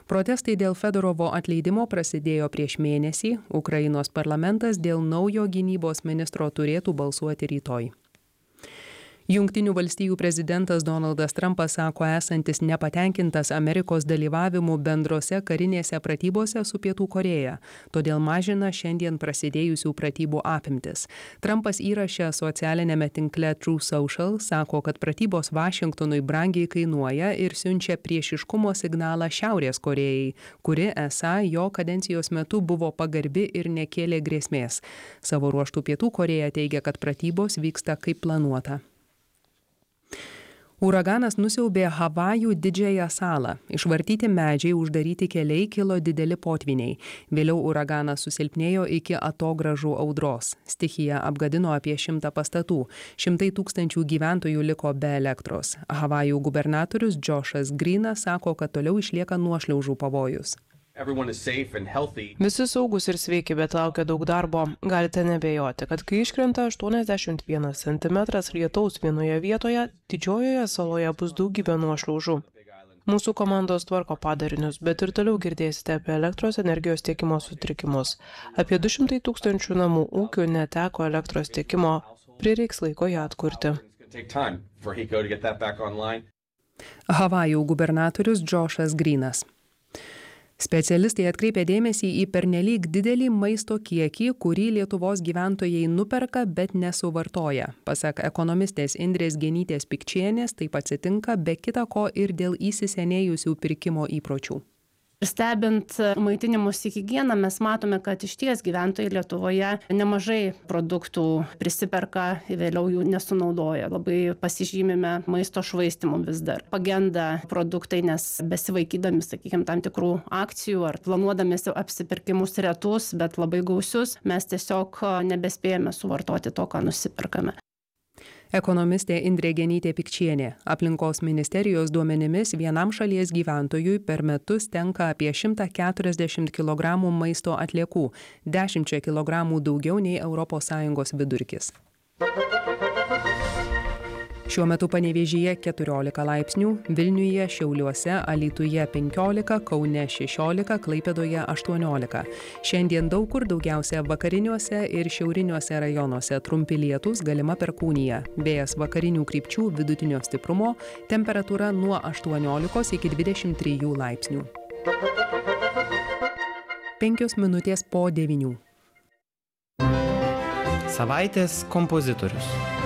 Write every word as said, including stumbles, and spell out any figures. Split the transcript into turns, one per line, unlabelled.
Protestai dėl Fedorovo atleidimo prasidėjo prieš mėnesį. Ukrainos parlamentas dėl naujo gynybos ministro turėtų balsuoti rytoj. Jungtinių valstijų prezidentas Donaldas Trumpas sako esantis nepatenkintas Amerikos dalyvavimu bendrose karinėse pratybose su Pietų Korėja, todėl mažina šiandien prasidėjusių pratybų apimtis. Trumpas įraše socialinėme tinkle Truth Social sako, kad pratybos Vašingtonui brangiai kainuoja ir siunčia priešiškumo signalą Šiaurės Korėjai, kuri esą jo kadencijos metu buvo pagarbi ir nekėlė grėsmės. Savo ruožtu Pietų Korėja teigia, kad pratybos vyksta kaip planuota. Uraganas nusiaubė Havajų didžiąją salą. Išvartyti medžiai, uždaryti keliai, kilo dideli potviniai. Vėliau uraganas susilpnėjo iki atogrąžų audros. Stichija apgadino apie šimtą pastatų. Šimtai tūkstančių gyventojų liko be elektros. Havajų gubernatorius Joshas Greenas sako, kad toliau išlieka nuošliaužų pavojus.
Visi saugūs ir sveiki, bet laukia daug darbo. Galite nebejoti, kad kai iškrenta aštuoniasdešimt vienas centimetras lietaus vienoje vietoje, didžiojoje saloje bus daugybė nuošliaužų. Mūsų komandos tvarko padarinius, bet ir toliau girdėsite apie elektros energijos tiekimo sutrikimus. Apie du šimtai tūkstančių namų ūkių neteko elektros tiekimo, prireiks laiko ją atkurti.
Havajų gubernatorius Joshas Greenas. Specialistai atkreipė dėmesį į pernelyg didelį maisto kiekį, kurį Lietuvos gyventojai nuperka, bet nesuvartoja. Pasak ekonomistės Indrės Genytės Pikčienės, taip atsitinka be kita ko ir dėl įsisenėjusių pirkimo įpročių.
Stebint maitinimosi higieną, mes matome, kad išties gyventojai Lietuvoje nemažai produktų prisiperka, vėliau jų nesunaudoja. Labai pasižymime maisto švaistymu vis dar. Pagenda produktai, nes besivaikydami, sakykime, tam tikrų akcijų ar planuodami apsipirkimus retus, bet labai gausius, mes tiesiog nebespėjame suvartoti to, ką nusiperkame.
Ekonomistė Indrė Genytė Pikčienė. Aplinkos ministerijos duomenimis vienam šalies gyventojui per metus tenka apie šimtą keturiasdešimt kilogramų maisto atliekų, dešimčia kilogramų daugiau nei Europos Sąjungos vidurkis. Šiuo metu Panevėžyje keturiolika laipsnių, Vilniuje, Šiauliuose, Alytuje penkiolika, Kaune šešiolika, Klaipėdoje aštuoniolika. Šiandien daug kur, daugiausia vakariniuose ir šiauriniuose rajonuose trumpi lietūs, galima perkūnija. Vėjas vakarinių krypčių vidutinio stiprumo, temperatūra nuo aštuoniolikos iki dvidešimt trijų laipsnių. Penkios minutės po devynių.
Savaitės kompozitorius.